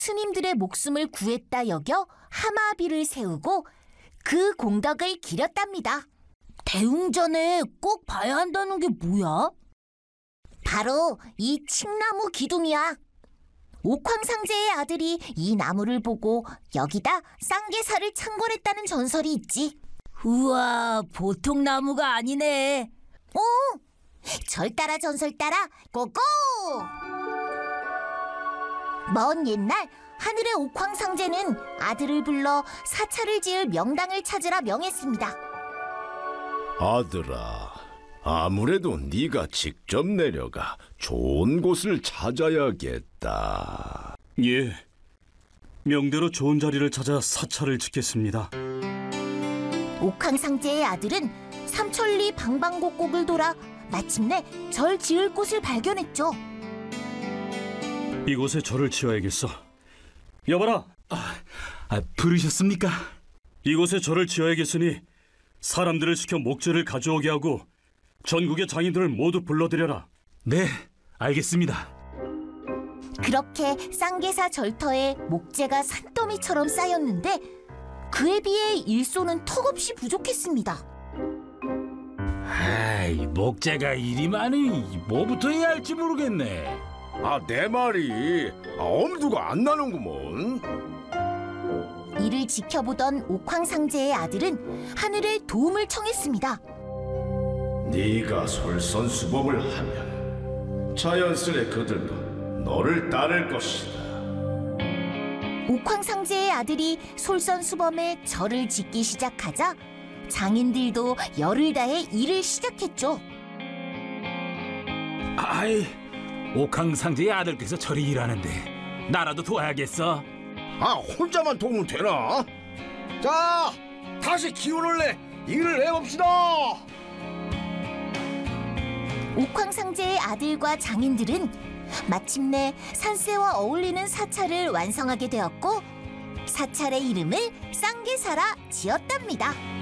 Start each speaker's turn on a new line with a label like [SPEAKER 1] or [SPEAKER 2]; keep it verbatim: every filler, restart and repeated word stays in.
[SPEAKER 1] 스님들의 목숨을 구했다 여겨 하마비를 세우고 그 공덕을 기렸답니다. 대웅전에 꼭 봐야 한다는 게 뭐야? 바로 이 칡나무 기둥이야. 옥황상제의 아들이 이 나무를 보고 여기다 쌍계사를 창궐했다는 전설이 있지. 우와, 보통 나무가 아니네. 오, 절 따라 전설 따라 고고! 먼 옛날 하늘의 옥황상제는 아들을 불러 사찰을 지을 명당을 찾으라 명했습니다.
[SPEAKER 2] 아들아, 아무래도 네가 직접 내려가 좋은 곳을 찾아야겠다.
[SPEAKER 3] 예, 명대로 좋은 자리를 찾아 사찰을 짓겠습니다.
[SPEAKER 1] 옥황상제의 아들은 삼천리 방방곡곡을 돌아 마침내 절 지을 곳을 발견했죠.
[SPEAKER 3] 이곳에 절을 지어야겠어. 여봐라,
[SPEAKER 4] 아, 아, 부르셨습니까?
[SPEAKER 3] 이곳에 절을 지어야겠으니 사람들을 시켜 목재를 가져오게 하고 전국의 장인들을 모두 불러들여라.
[SPEAKER 4] 네, 알겠습니다.
[SPEAKER 1] 그렇게 쌍계사 절터에 목재가 산더미처럼 쌓였는데 그에 비해 일손은 턱없이 부족했습니다.
[SPEAKER 4] 아이, 목재가 이리 많으니 뭐부터 해야 할지 모르겠네.
[SPEAKER 2] 아, 내 말이 아, 엄두가 안 나는구먼.
[SPEAKER 1] 이를 지켜보던 옥황상제의 아들은 하늘에 도움을 청했습니다.
[SPEAKER 2] 네가 솔선수범을 하면 자연스레 그들도 너를 따를 것이다.
[SPEAKER 1] 옥황상제의 아들이 솔선수범해 절을 짓기 시작하자 장인들도 열을 다해 일을 시작했죠.
[SPEAKER 4] 아이, 옥황상제의 아들께서 저리 일하는데 나라도 도와야겠어.
[SPEAKER 2] 아, 혼자만 도우면 되나? 자, 다시 기운을 내 일을 해봅시다.
[SPEAKER 1] 옥황상제의 아들과 장인들은 마침내 산세와 어울리는 사찰을 완성하게 되었고 사찰의 이름을 쌍계사라 지었답니다.